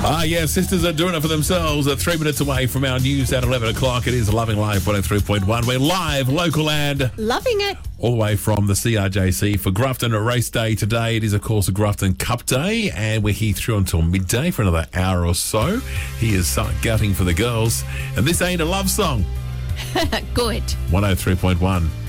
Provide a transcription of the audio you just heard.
Yeah, sisters are doing it for themselves. 3 minutes away from our news at 11 o'clock. It is Loving Life 103.1. We're live, local and loving it. All the way from the CRJC for Grafton Race Day today. It is, of course, a Grafton Cup Day, and we're here through until midday for another hour or so. He is scouting for the girls, and this ain't a love song. Good. 103.1.